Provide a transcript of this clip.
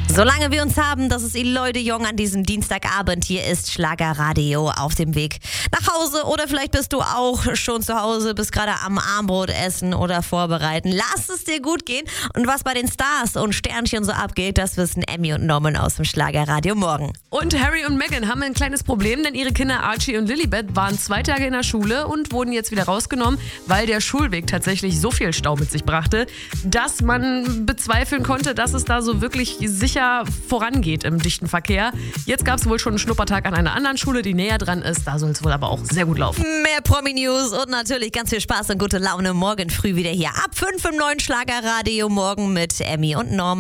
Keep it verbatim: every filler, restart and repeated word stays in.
Solange wir uns haben, das ist Eloy Jong an diesem Dienstagabend. Hier ist Schlagerradio auf dem Weg nach Hause. Oder vielleicht bist du auch schon zu Hause, bist gerade am Armbrot essen oder vorbereiten. Lass es dir gut gehen. Und was bei den Stars und Sternchen so abgeht, das wissen Emmy und Norman aus dem Schlagerradio morgen. Und Harry und Meghan haben ein kleines Problem, denn ihre Kinder Archie und Lilibet waren zwei Tage in der Schule und wurden jetzt wieder rausgenommen, weil der Schulweg tatsächlich so viel Stau mit sich brachte, dass man bezweifeln konnte, dass es da so wirklich sicher vorangeht im dichten Verkehr. Jetzt gab es wohl schon einen Schnuppertag an einer anderen Schule, die näher dran ist. Da soll es wohl aber auch sehr gut laufen. Mehr Promi-News und natürlich ganz viel Spaß und gute Laune morgen früh wieder hier ab fünf im neuen Schlagerradio. Morgen mit Emmy und Norman.